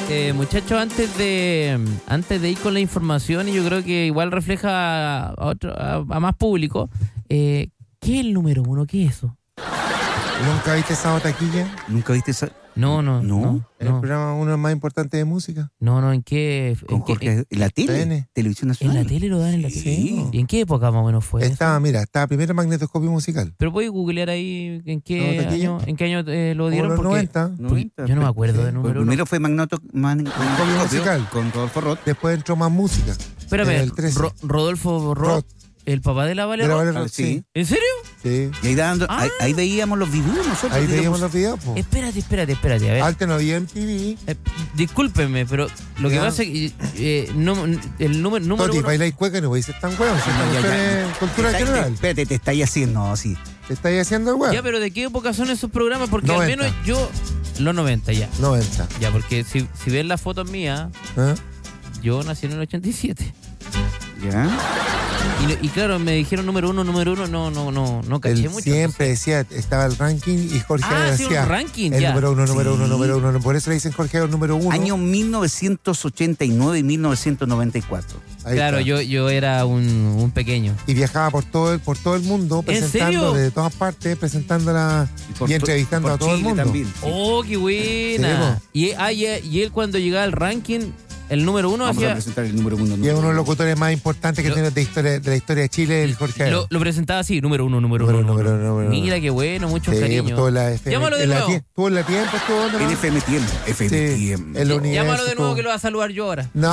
muchachos, antes de ir con la información, y yo creo que igual refleja a más público, ¿qué es el número uno? ¿Qué es eso? ¿Nunca viste Sábado Taquilla? ¿Nunca viste esa? No. El programa uno más importante de música. No, ¿en qué? Con Jorge, ¿en la tele? TN. Televisión ¿En Nacional. la tele lo dan en la tele? Sí. ¿Y en qué época más o menos fue eso? Estaba primero magnetoscopio musical. Pero puedes googlear ahí en qué ¿Sábado Taquilla? año lo dieron. Como los Porque 90. yo no me acuerdo de El número uno. primero fue Magnetoscopio musical. con Rodolfo Roth. Después entró más música. Espérame, el 13. Rodolfo Roth, el papá de la Vale De la Roth. Vale Roth, sí. ¿En serio? Sí. Y ahí veíamos los videos nosotros. Ahí digamos. veíamos los videos, po. Espérate, a ver. Antes no había MTV. Discúlpenme, pero lo que Ya. pasa es que el número Toti, uno... bailáis cueca y no vais a ser tan huevos. Si esta cuestión es cultura general. Espérate, te estáis haciendo así. Te estáis haciendo el huevo. Ya, pero ¿de qué época son esos programas? Porque 90. al menos yo... Los 90, ya. 90. Ya, porque si ven las fotos mías, ¿Ah? yo nací en el 87. ¿Ya? Y claro, me dijeron número uno, no caché Él mucho. siempre decía, estaba el ranking y Jorge sí, decía un ranking, el ya. número uno. Sí. Por eso le dicen Jorge el número uno. Año 1989 y 1994. Ahí Claro, está. yo era un pequeño. Y viajaba por todo el mundo, ¿En presentando serio? de todas partes, presentándola y entrevistando por a todo el Chile mundo. también. ¡Oh, qué buena! Sí, Y él cuando llegaba al ranking, el número uno Vamos a hacía... presentar el número uno. Y es uno de los locutores más importantes que tiene de la historia de Chile, el Jorge. Lo presentaba así, número uno. Número. Mira qué bueno, mucho cariño. Tuvo la FM. Llámalo de nuevo. Tuvo la tiempo, estuvo donde En más. FM Tiempo. FM Sí, Tiempo. el universo. Llámalo de nuevo estuvo. que lo va a saludar yo ahora. No,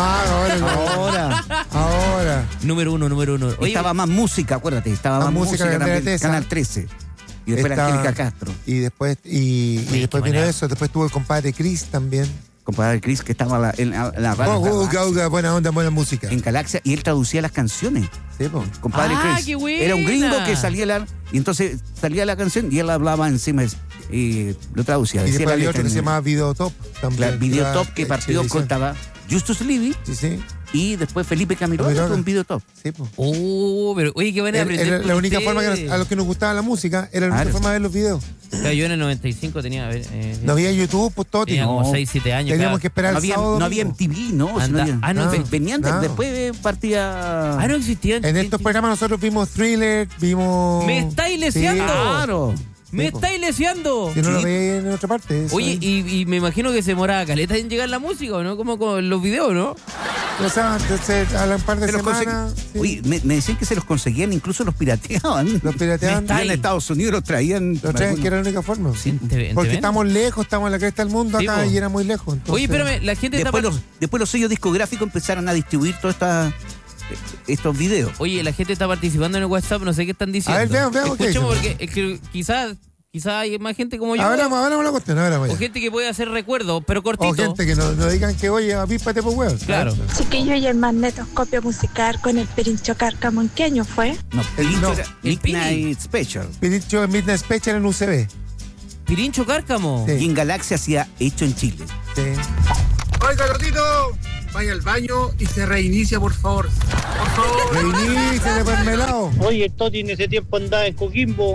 ahora. Número uno. Oye, Estaba más música, acuérdate. Estaba Más más música música de también. Tesa. Canal 13. Y después Estaba- Angélica Castro. Y después, después qué vino manera. eso. Después tuvo el compadre Chris también. Compadre Chris, que estaba en la radio. Buena onda, buena música. En Galaxia. Y él traducía las canciones. Sí, po. Compadre Chris. ¡Qué buena! Era un gringo que salía y entonces salía la canción y él hablaba encima y lo traducía. Y Decía después la había letra otro que en- se llamaba Videotop. También. La Videotop que En partió televisión. contaba Justus Livy Sí. y después Felipe Camiroaga Camiroaga. con Videotop. Sí, po. pero oye, qué buena aprender. Era por la única ustedes. forma que a los que nos gustaba la música era la única Claro. forma de ver los videos. Claro, yo en el 95 tenía... No había YouTube, pues todo. tenía como No. 6, 7 años. Teníamos claro. que esperar No el había, sábado. no había domingo. MTV, ¿no? Si Anda- había- no, venían no. después partía. No existían. En estos programas nosotros vimos Thriller, vimos... ¡Me estáis leseando! Sí. Claro. ¡Me po. estáis leseando! Si no lo Sí. veía en otra parte. eso Oye, es. y me imagino que se demoraba caleta en llegar la música, ¿o no? Como con los videos, ¿no? O sea, entonces, a la par de Se los semanas... sí. Oye, me decían que se los conseguían, incluso los pirateaban. Los pirateaban. Me está- En Estados Unidos los traían. Los traen, que era la única forma. Porque estamos lejos, estamos en la cresta del mundo Sí, acá po. y era muy lejos. Entonces, Oye, espérame, la gente está... Después los sellos discográficos empezaron a distribuir todos estos videos. Oye, la gente está participando en el WhatsApp, no sé qué están diciendo. A ver, veamos qué Escuchemos dicen. porque es que quizás hay más gente como yo. Hablamos la cuestión, hablamos O ya. gente que puede hacer recuerdos, pero cortito. O gente que no digan que, oye, apípate por huevo. Claro. Chiquillo, y el magnetoscopio musical con el Pirincho Cárcamo, ¿en qué año fue? No, no, era el Midnight Special. Piricho en Midnight Special en UCB. Pirincho Cárcamo. Sí. Y en Galaxia hacía Hecho en Chile. Sí. Oiga, Lotito, vaya al baño y se reinicia, por favor. Por favor. Reiníciate, permelado. Oye, el Toti en ese tiempo andaba en Coquimbo.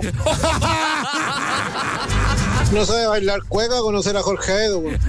No sabe bailar cueca, conocer a Jorge Edo, güey.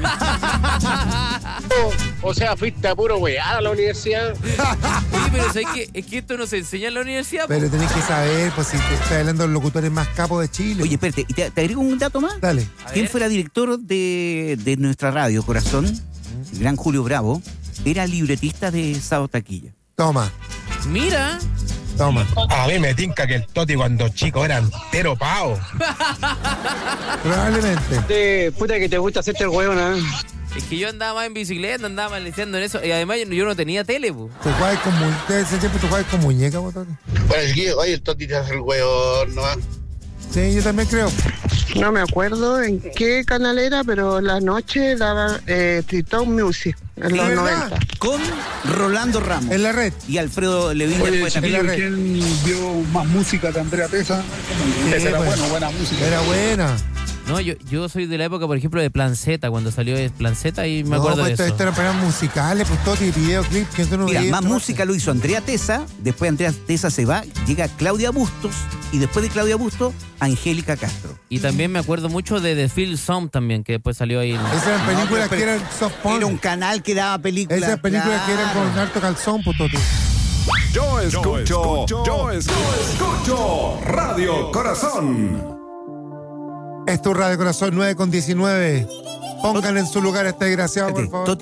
O sea, fuiste a puro weá a la universidad. Oye, pero ¿sabes qué? Es que esto no se enseña en la universidad. po. Pero tenés que saber, pues si te está hablando de los locutores más capos de Chile. Oye, espérate, ¿y te agrego un dato más? Dale. ¿Quién ver. fuera director de nuestra radio, Corazón? El gran Julio Bravo. Era libretista de Sábado Taquilla. Toma. Mira. A mí me tinca que el Toti cuando chico era entero pavo. Probablemente. Puta que te gusta hacerte el hueón, ¿eh? Es que yo andaba más en bicicleta, andaba más leseando en eso. Y además yo no tenía tele, po. Tú juegas con ese tiempo tú juegas con muñeca, botón. Pues, oye, el Toti te hace el hueón, ¿no? Sí, yo también creo. No me acuerdo en qué canal era, pero la noche daba Tritón Music en los ¿verdad? 90. Con Rolando Ramos. En la red. Y Alfredo Levin después también. chiquillo, ¿quién vio más música de Andrea Tesa? Sí, Era pues. buena música. Era buena. No, yo soy de la época, por ejemplo, de Plan Z, cuando salió Plan Z y me acuerdo de eso. Esto eran programas musicales, pues todo, videoclip, que tú no Mira, veías más esto música lo hizo Andrea Tesa, después Andrea Tesa se va, llega Claudia Bustos, y después de Claudia Bustos, Angélica Castro. Y también me acuerdo mucho de The Phil Song también, que después salió ahí. Esas eran películas que eran soft porn. Era un canal que daba películas. Esas películas que eran con alto calzón, pues todo. Yo escucho Radio Corazón. Es tu Radio Corazón 9:19. Pongan en su lugar a este desgraciado, por favor.